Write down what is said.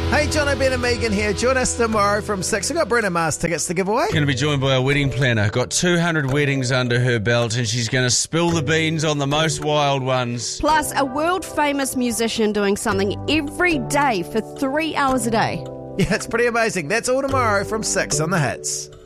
Hey, John, Ben and Megan here. Join us tomorrow from 6. We've got Brenna Mars tickets to give away. Going to be joined by a wedding planner. Got 200 weddings under her belt, and she's going to spill the beans on the most wild ones. Plus, a world-famous musician doing something every day for 3 hours a day. Yeah, it's pretty amazing. That's all tomorrow from 6 on The Hits.